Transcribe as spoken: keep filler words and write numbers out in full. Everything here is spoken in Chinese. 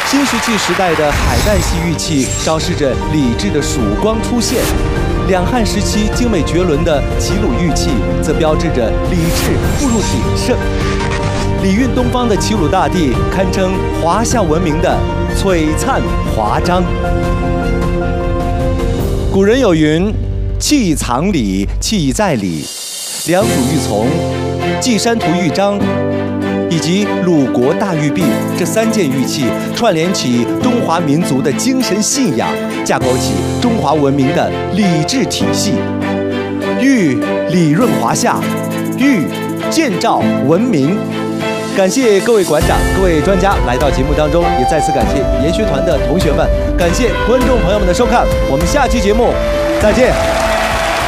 新石器时代的海蛋系玉器昭示着礼制的曙光出现，两汉时期精美绝伦的齐鲁玉器则标志着礼制步入鼎盛。礼运东方的齐鲁大地堪称华夏文明的璀璨华章。古人有云：“器藏礼，器在礼。”良渚玉琮、稷山图玉章以及鲁国大玉璧这三件玉器，串联起中华民族的精神信仰，架构起中华文明的礼制体系。玉礼润华夏，玉建造文明。感谢各位馆长、各位专家来到节目当中，也再次感谢研学团的同学们，感谢观众朋友们的收看，我们下期节目再见。